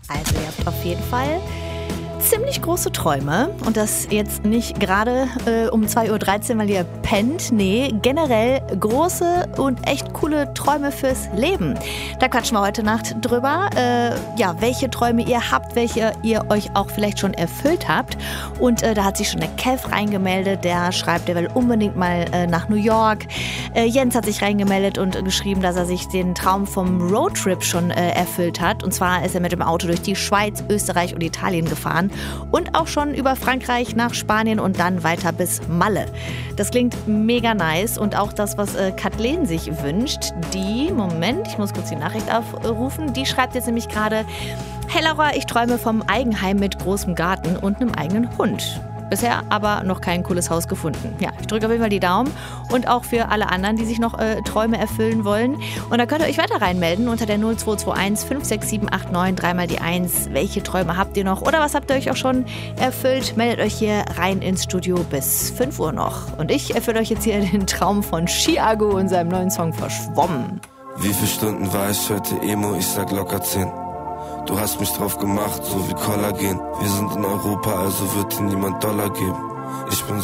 Also ihr habt auf jeden Fall ziemlich große Träume und das jetzt nicht gerade um 2.13 Uhr, weil ihr pennt. Nee, generell große und echt coole Träume fürs Leben. Da quatschen wir heute Nacht drüber, welche Träume ihr habt, welche ihr euch auch vielleicht schon erfüllt habt. Und da hat sich schon der Kev reingemeldet, der schreibt, der will unbedingt mal nach New York. Jens hat sich reingemeldet und geschrieben, dass er sich den Traum vom Roadtrip schon erfüllt hat. Und zwar ist er mit dem Auto durch die Schweiz, Österreich und Italien gefahren. Und auch schon über Frankreich nach Spanien und dann weiter bis Malle. Das klingt mega nice und auch das, was Kathleen sich wünscht, ich muss kurz die Nachricht aufrufen, die schreibt jetzt nämlich gerade: Hey Laura, ich träume vom Eigenheim mit großem Garten und einem eigenen Hund. Bisher aber noch kein cooles Haus gefunden. Ja, ich drücke auf jeden Fall die Daumen und auch für alle anderen, die sich noch Träume erfüllen wollen. Und da könnt ihr euch weiter reinmelden unter der 0221 56789 dreimal die 1. Welche Träume habt ihr noch oder was habt ihr euch auch schon erfüllt? Meldet euch hier rein ins Studio bis 5 Uhr noch. Und ich erfülle euch jetzt hier den Traum von Chiago und seinem neuen Song Verschwommen. Wie viele Stunden war ich heute Emo? Ich sag locker 10. Du hast mich drauf gemacht, so wie Kollagen. Wir sind in Europa, also wird dir niemand Dollar geben. Ich bin